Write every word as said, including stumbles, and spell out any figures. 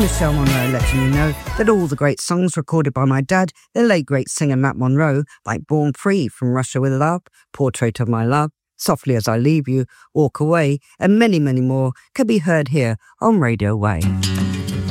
Michelle Monroe, letting you know that all the great songs recorded by my dad, the late great singer Matt Monro, like Born Free, From Russia with Love, Portrait of My Love, Softly as I Leave You, Walk Away, and many, many more, can be heard here on Radio Way.